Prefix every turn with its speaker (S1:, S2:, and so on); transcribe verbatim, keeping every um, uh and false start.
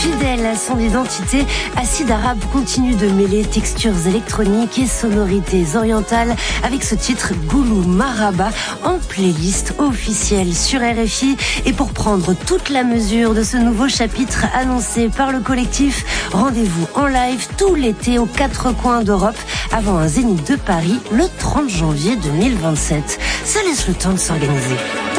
S1: Fidèle à son identité, Acide Arabe continue de mêler textures électroniques et sonorités orientales avec ce titre Goulou Maraba en playlist officielle sur R F I. Et pour prendre toute la mesure de ce nouveau chapitre annoncé par le collectif, rendez-vous en live tout l'été aux quatre coins d'Europe avant un Zénith de Paris le trente janvier deux mille vingt-sept. Ça laisse le temps de s'organiser.